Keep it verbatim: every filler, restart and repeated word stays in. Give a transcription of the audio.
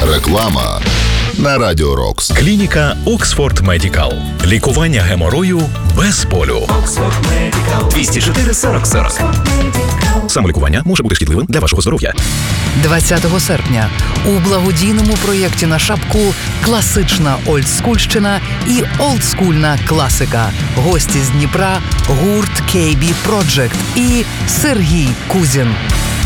Реклама на Радіо Рокс. Клініка Оксфорд Медікал. Лікування геморою без болю. двісті чотири сорок сорок. Самолікування може бути шкідливим для вашого здоров'я. двадцятого серпня у благодійному проєкті на шапку класична олдскульщина і олдскульна класика. Гості з Дніпра, гурт кей бі Project і Сергій Кузін.